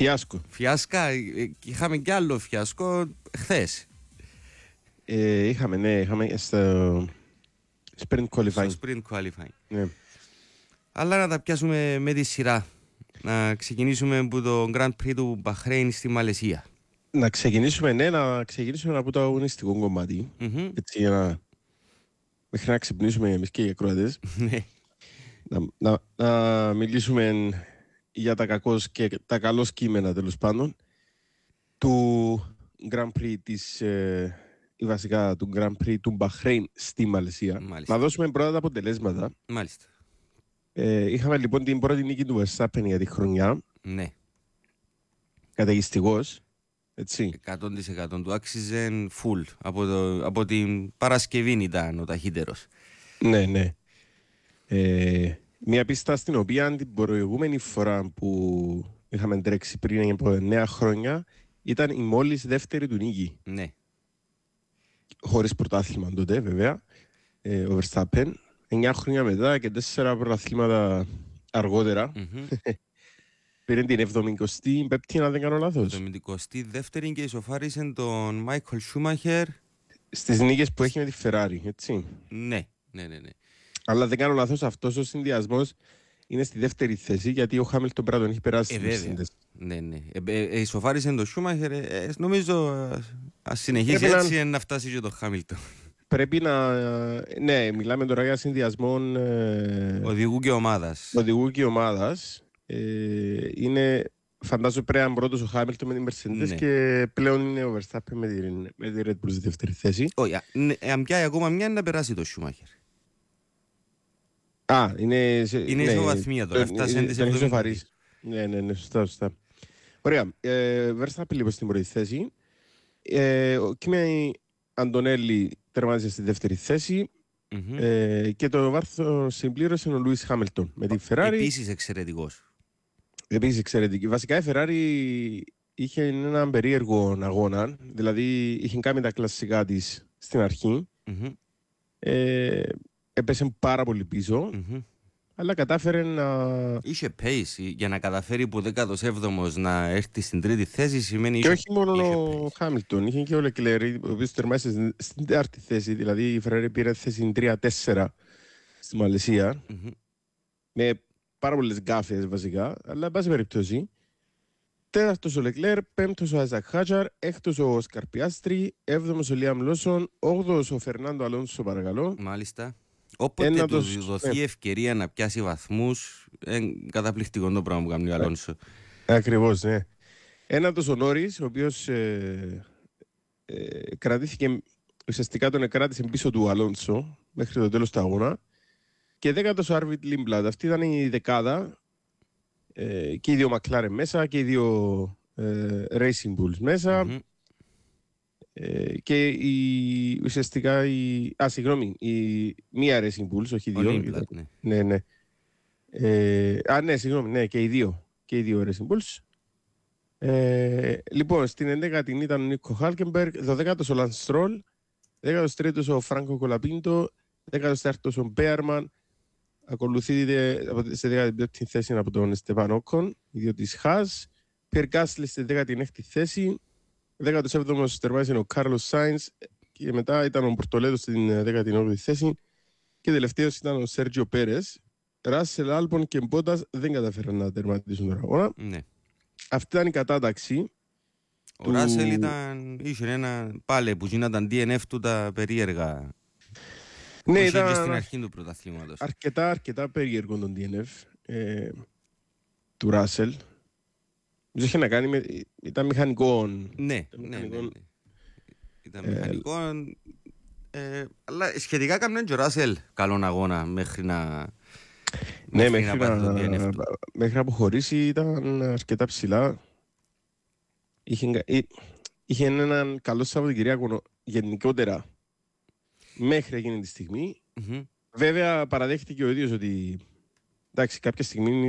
Φιάσκο. Φιάσκα, είχαμε κι άλλο φιάσκο χθες. Είχαμε στο Sprint Qualifying. Στο Sprint Qualifying. Ναι. Αλλά να τα πιάσουμε με τη σειρά. Να ξεκινήσουμε από το Grand Prix του Μπαχρέιν στη Μαλαισία. Να ξεκινήσουμε από το αγωνιστικό κομμάτι. Έτσι, μέχρι να ξυπνήσουμε εμείς και οι ακροατές. να μιλήσουμε για τα κακώς και τα καλώς κείμενα, τέλος πάντων, του Grand Prix βασικά του Grand Prix του Μπαχρέιν στη Μαλαισία. Μάλιστα. Να δώσουμε πρώτα τα αποτελέσματα. Μάλιστα. Είχαμε λοιπόν την πρώτη νίκη του Verstappen για τη χρονιά. Ναι. Καταιγιστικός. Έτσι. 100% του άξιζε full. Από την Παρασκευή ήταν ο ταχύτερος. Ναι. Μια πίστα στην οποία την προηγούμενη φορά που είχαμε τρέξει πριν από 9 χρόνια ήταν η μόλις δεύτερη του νίκη. Ναι. Χωρίς πρωτάθλημα τότε, βέβαια. Ο Verstappen. 9 χρόνια μετά και 4 πρωταθλήματα αργότερα. Πήρε την 75η, αν δεν κάνω λάθος. 72η και ισοφάρισε τον Μάικλ Σούμαχερ στις νίκες που έχει με τη Ferrari, έτσι. Ναι. Αλλά δεν κάνω λάθος, αυτός ο συνδυασμός είναι στη δεύτερη θέση, γιατί ο Χάμιλτον πρέπει να τον έχει περάσει. Βέβαια. Ναι. Ισοφάρισε τον Σούμαχερ, νομίζω ας συνεχίσει έτσι να φτάσει και τον Χάμιλτον. Πρέπει να... Ναι, μιλάμε τώρα για συνδυασμό οδηγού και ομάδας. Είναι... Φαντάζομαι πρέπει να είναι πρώτος ο Χάμιλτον με την Mercedes και πλέον είναι ο Verstappen με τη Red Bull στη δεύτερη θέση. Όχι, αν πιάει ακόμα μια να περάσει το Σούμαχερ. Είναι ισοβαθμία τώρα, φτάσαν τις 70. Ναι, σωστά. Ωραία, Verstappen λοιπόν στην πρώτη θέση. Ο Κίμι Αντωνέλη τερμάτισε στη δεύτερη θέση. Και το βάρθο συμπλήρωσε ο Λούις Χάμιλτον με τη Ferrari. Επίσης εξαιρετικός. Εξαιρετική. Βασικά η Ferrari είχε έναν περίεργο αγώνα. Δηλαδή είχε κάνει τα κλασικά της στην αρχή. Έπεσε πάρα πολύ πίσω. Αλλά κατάφερε να... Είχε pace για να καταφέρει που 17ος να έρθει στην τρίτη θέση σημαίνει... Και όχι μόνο ο Χάμιλτον, είχε και ο Λεκλέρ, ο οποίος τερμάτισε στην τέταρτη θέση. Δηλαδή η Ferrari πήρε θέση 3-4 στη Μαλαισία. Με πάρα πολλές γκάφες βασικά, αλλά εν πάση περιπτώσει. Τέταρτος ο Λεκλέρ, πέμπτος ο Άιζακ Χάτζαρ, έκτος ο Όσκαρ Πιάστρι, έβδομος ο Λίαμ Λόσον, όγδοος ο Φερνάντο Αλόνσο, παρακαλώ. Μάλιστα. Όποτε του δοθεί ευκαιρία να πιάσει βαθμούς, καταπληκτικό το πράγμα που κάνει ο Αλόνσο. Ακριβώς, ναι. Ένατος ο Νόρις, ο οποίος κρατήθηκε, ουσιαστικά τον κράτησε πίσω του Αλόνσο μέχρι το τέλος του αγώνα. Και δέκατος ο Άρβιτ Λίμπλαντ. Αυτή ήταν η δεκάδα. Και οι δύο McLaren μέσα και οι δύο Racing Bulls μέσα. Και ουσιαστικά η μία Racing Bulls, όχι οι δύο. Ναι. Και οι δύο Racing Bulls. Λοιπόν, στην 11η ήταν ο Νίκο Χάλκεμπεργκ, 12ος ο Λανς Στρόλ, 13ος ο Φράνκο Κολαπίντο, 14ος ο Μπέαρμαν. Ακολουθείται σε 15η θέση από τον Στεφάν Όκον, ιδιώτης Χάζ. Πιερ Γκάσλι στη 16η θέση. 17ος τερμάτισε ο Κάρλος Σάινς και μετά ήταν ο Πορτολέτο στην 18η θέση. Και τελευταίος ήταν ο Σέργιο Πέρες. Ράσελ, Άλμπον και Μπότας δεν καταφέραν να τερματίσουν τον αγώνα. Ναι. Αυτή ήταν η κατάταξη. Ο Ράσελ είχε ένα πάλι που γίνονταν DNF του τα περίεργα. Ναι, ήταν και στην αρχή του πρωταθλήματος. Αρκετά περίεργο τον DNF του Ράσελ. Είχε να κάνει με... Ήταν μηχανικό. Ναι. Ήταν μηχανικό. Αλλά σχετικά έκαναν και ο Ράσελ καλόν αγώνα μέχρι να... Ναι, μέχρι να αποχωρήσει ήταν αρκετά ψηλά. Είχε έναν καλό Σαββατοκυριακό γενικότερα μέχρι εκείνη τη στιγμή. Βέβαια παραδέχτηκε ο ίδιος ότι εντάξει, κάποια στιγμή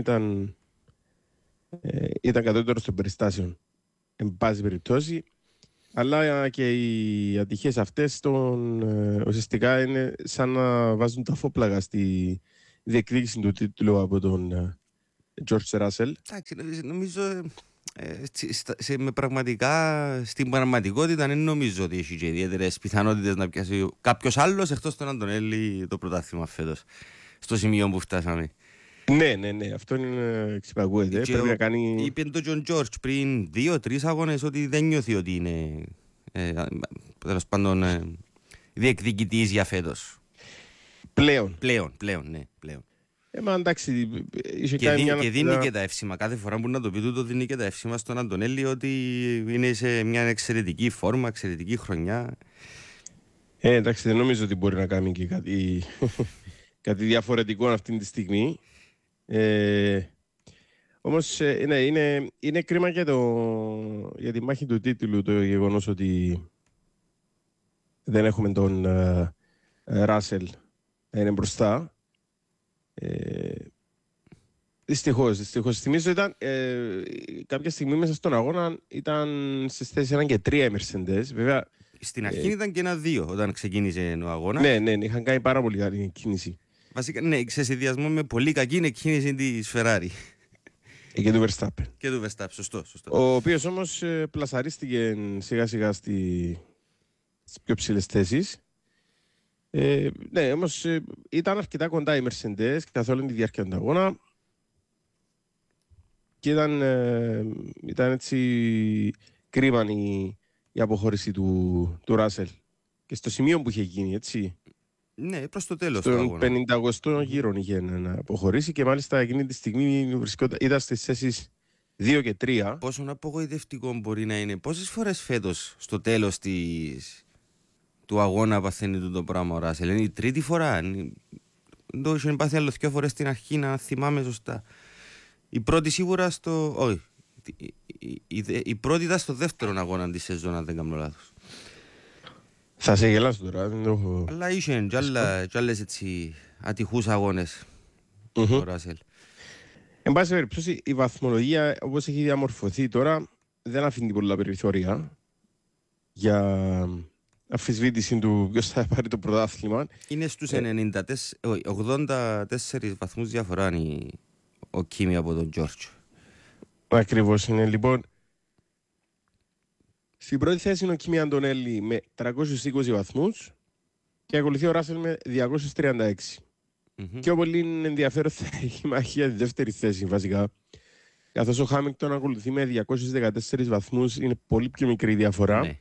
ήταν κατώτερος των περιστάσεων εν πάση περιπτώσει, αλλά και οι ατυχίες αυτές ουσιαστικά είναι σαν να βάζουν τα φόπλαγα στη διεκδίκηση του τίτλου από τον George Russell. Εντάξει, νομίζω στην πραγματικότητα δεν νομίζω ότι έχει και ιδιαίτερες πιθανότητες να πιάσει κάποιος άλλος εκτός τον Αντωνέλη το πρωτάθλημα φέτος, στο σημείο που φτάσαμε. Ναι, αυτό είναι εξυπακούεται. Πρέπει να κάνει... Είπε το Τζον Τζόρτζ πριν 2-3 αγώνες ότι δεν νιώθει ότι είναι τέλος πάντων διεκδικητής για φέτος. Πλέον, ναι, πλέον. Μα εντάξει, είχε και δίνει και τα εύσημα. Κάθε φορά που να το πει τούτο δίνει και τα εύσημα στον Αντωνέλη ότι είναι σε μια εξαιρετική φόρμα, εξαιρετική χρονιά. Εντάξει, δεν νομίζω ότι μπορεί να κάνει και κάτι διαφορετικό αυτή τη στιγμή. Όμως είναι κρίμα για τη μάχη του τίτλου το γεγονός ότι δεν έχουμε τον Ράσελ να είναι μπροστά. Δυστυχώς. Θυμίζω ήταν κάποια στιγμή μέσα στον αγώνα ήταν στις θέσεις 1 και 3 οι Mercedes. Βέβαια, στην αρχή ήταν και 1-2 όταν ξεκίνησε ο αγώνας. Ναι, είχαν κάνει πάρα πολύ καλή κίνηση. Βασικά, ναι, σε συνδυασμό με πολύ κακή εκκίνηση της Ferrari. Και του Verstappen. Και του Verstappen, σωστό. Ο οποίος όμως πλασαρίστηκε σιγά σιγά στις πιο ψηλές θέσεις. Ναι, όμως ήταν αρκετά κοντά οι Mercedes καθ' όλη τη διάρκεια του αγώνα. Και ήταν έτσι κρίμα η αποχώρηση του Ράσελ. Και στο σημείο που είχε γίνει, έτσι. Ναι, προς το τέλος. Στον 50ο γύρο είχε να αποχωρήσει και μάλιστα εκείνη τη στιγμή ήταν στις θέσεις 2 και 3. Πόσο απογοητευτικό μπορεί να είναι. Πόσες φορές φέτος στο τέλος του αγώνα παθαίνει το πράγμα ο Ράσελ? Είναι η τρίτη φορά. Το είχε πάθει άλλο 2 φορές στην αρχή, να θυμάμαι σωστά. Η πρώτη σίγουρα όχι. Η πρώτη ήταν στο δεύτερο αγώνα της σεζόν, αν δεν κάνω λάθος. Θα σε γελάσω τώρα. Αλλά είχε κι άλλες έτσι ατυχούς αγώνες ο Ράσελ. Εν πάση περιπτώσει, η βαθμολογία όπως έχει διαμορφωθεί τώρα δεν αφήνει πολλά περιθώρια για αμφισβήτηση του ποιος θα πάρει το πρωτάθλημα. Είναι στους 84 βαθμούς διαφορά ο Κίμι από τον Τζόρτζ. Ακριβώς είναι. Λοιπόν, στην πρώτη θέση είναι ο Κίμι Αντωνέλη με 320 βαθμούς και ακολουθεί ο Ράσελ με 236. Πιο πολύ ενδιαφέρον θα έχει μάχη για τη δεύτερη θέση βασικά. Καθώς ο Χάμιλτον ακολουθεί με 214 βαθμούς, είναι πολύ πιο μικρή διαφορά. Ναι.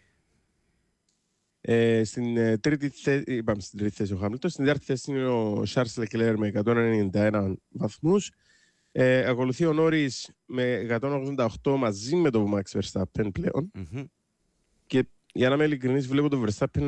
Στην τρίτη θέση ο Χάμιλτον. Στην τέταρτη θέση είναι ο Σάρλς Λεκλέρ με 191 βαθμούς. Ακολουθεί ο Νόρις με 188 μαζί με τον Max Verstappen πλέον. Και για να είμαι ειλικρινής, βλέπω τον Verstappen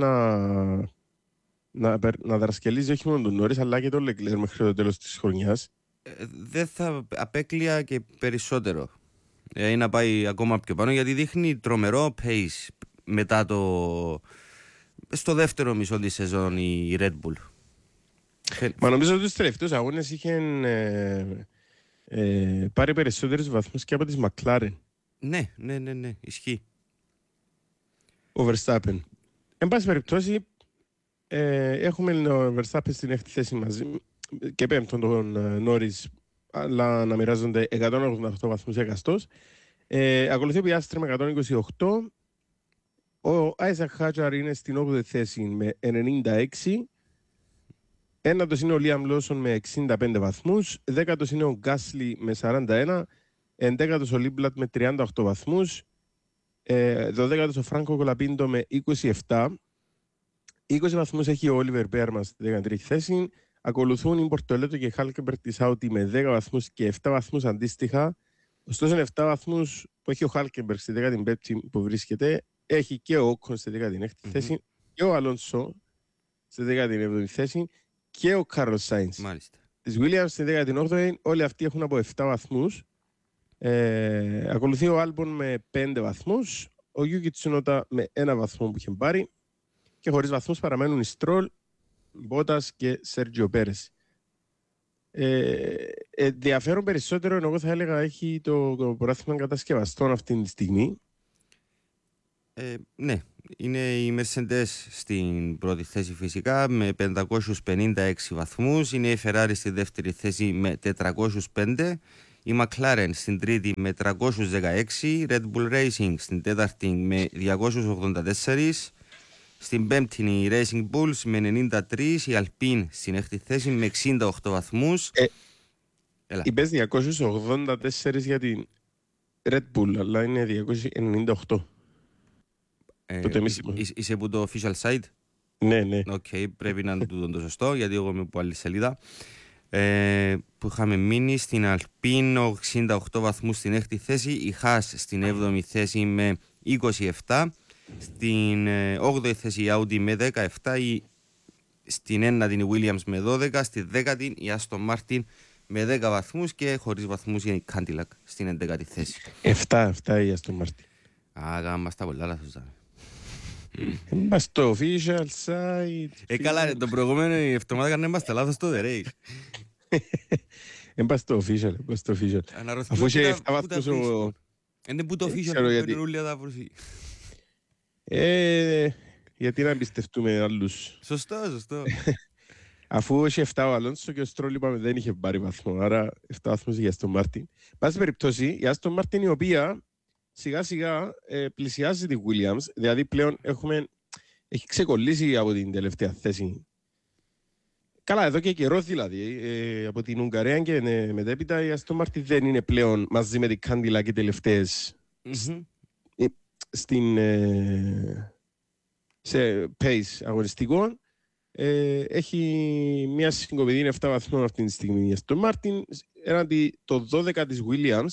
να δρασκελίζει όχι μόνο τον Νόρις αλλά και τον Λεκλέρ μέχρι το τέλος της χρονιάς. Δεν θα απέκλεια και περισσότερο ή να πάει ακόμα πιο πάνω, γιατί δείχνει τρομερό pace μετά στο δεύτερο μισό της σεζόν η Red Bull. Μα νομίζω ότι τους τελευταίους αγώνες είχαν πάρει περισσότερους βαθμούς και από τις McLaren. Ναι, ισχύει. Ο Verstappen. Εν πάση περιπτώσει, έχουμε τον Verstappen στην έκτη θέση μαζί και πέμπτον τον Norris, αλλά να μοιράζονται 188 βαθμούς εκαστός. Ακολουθεί ο Piastri με 128. Ο Isaac Hadjar είναι στην 8η θέση με 96. Ένατος είναι ο Liam Lawson με 65 βαθμούς. Δέκατος είναι ο Gasly με 41. Εντέκατος ο Limblat με 38 βαθμούς. 12ος ο Franco Colapinto με 27. 20 βαθμούς έχει ο Oliver Bearman στη 13η θέση. Ακολουθούν η Πορτολέτο και η Χάλκεμπερτ της Audi με 10 βαθμούς και 7 βαθμούς αντίστοιχα. Ωστόσο είναι 7 βαθμούς που έχει ο Χάλκεμπερτ στη 15η που βρίσκεται. Έχει και ο Όκον στη 16η θέση και ο Αλόνσο στη 17η θέση και ο Κάρλος Σάινς της Williams στη 18η. Όλοι αυτοί έχουν από 7 βαθμούς. Ακολουθεί ο Άλμπον με 5 βαθμούς, ο Yuki Tsunoda με 1 βαθμό που είχε πάρει και χωρίς βαθμούς παραμένουν οι Stroll, Μπότας και Σέρτζιο Πέρες. Ενδιαφέρον περισσότερο, εγώ θα έλεγα, έχει το πρωτάθλημα κατασκευαστών αυτή τη στιγμή. Ναι, είναι η Mercedes στην πρώτη θέση φυσικά με 556 βαθμούς, είναι η Ferrari στη δεύτερη θέση με 405 Η McLaren στην τρίτη με 316, Red Bull Racing στην τέταρτη με 284, στην πέμπτη η Racing Bulls με 93, η Alpine στην έκτη θέση με 68 βαθμούς. Είπες 284 για την Red Bull, αλλά είναι 298. Είσαι από το official site? Ναι. Οκ, πρέπει να είναι το σωστό, γιατί εγώ είμαι από άλλη σελίδα. Που είχαμε μείνει στην Alpine 68 βαθμούς στην έκτη θέση, η Haas στην 7η θέση με 27, στην 8η θέση η Audi με 17, στην 9η η Williams με 12, στη 10η η Aston Martin με 10 βαθμούς και χωρίς βαθμούς για η Cadillac στην 11η θέση. 7 η Aston Martin. Γάμμα στα πολλά λάθος. Είμαστε στο official site. Καλά ρε, το προηγούμενο η εβδομάδα κάνουμε είμαστε λάθος το The Race. Είμαστε στο official. Αφού είχε 7 βαθμούς ο... Είναι που το official που είναι ούλια τα προσή. Γιατί να εμπιστευτούμε άλλους. Σωστό. Αφού είχε 7 ο Αλόνσο και ο Στρόλ είπαμε δεν είχε πάρει βαθμό, άρα 7 βαθμούς για Aston Martin. Πάση περιπτώσει, η Aston Martin η οποία σιγά σιγά πλησιάζει τη Williams, δηλαδή πλέον έχει ξεκολλήσει από την τελευταία θέση. Καλά, εδώ και καιρό δηλαδή, από την Ουγγαρία και μετέπειτα η Aston Martin δεν είναι πλέον μαζί με την Cadillac και τελευταίες σε pace αγωνιστικών. Έχει μια συγκομιδή 7 βαθμών αυτή τη στιγμή η Aston Martin, έναντι το 12 της Williams.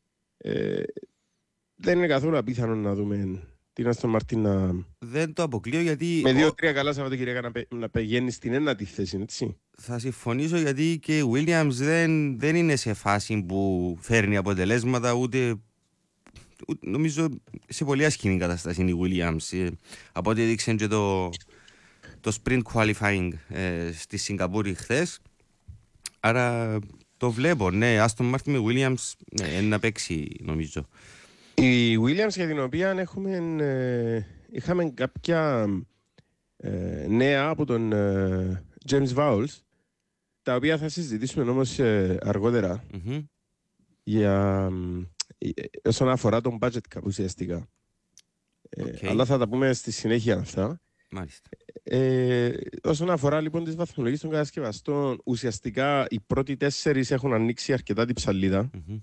Δεν είναι καθόλου απίθανο να δούμε την Aston Martin να... Δεν το αποκλείω γιατί... Με 2-3 καλά Σαββατοκυριακά να πηγαίνει στην ένατη θέση, έτσι. Θα συμφωνήσω γιατί και η Williams δεν είναι σε φάση που φέρνει αποτελέσματα ούτε νομίζω σε πολύ άσχημη κατάσταση είναι η Williams. Από ό,τι έδειξε και το sprint qualifying στη Σιγκαπούρη χθες. Άρα το βλέπω, ναι, Aston Martin με Williams να παίξει νομίζω. Η Williams για την οποία είχαμε κάποια νέα από τον James Vowles, τα οποία θα συζητήσουμε όμως αργότερα όσον αφορά τον budget cap ουσιαστικά. Αλλά θα τα πούμε στη συνέχεια αυτά. Μάλιστα. Όσον αφορά λοιπόν τις βαθμολογίες των κατασκευαστών, ουσιαστικά οι πρώτοι 4 έχουν ανοίξει αρκετά την ψαλίδα.